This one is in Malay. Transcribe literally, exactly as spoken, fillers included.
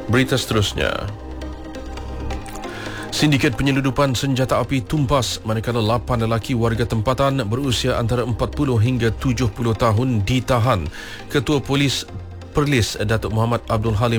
Berita seterusnya. Sindiket penyeludupan senjata api tumpas manakala lapan lelaki warga tempatan berusia antara empat puluh hingga tujuh puluh tahun ditahan. Ketua Polis Perlis Datuk Muhammad Abdul Halim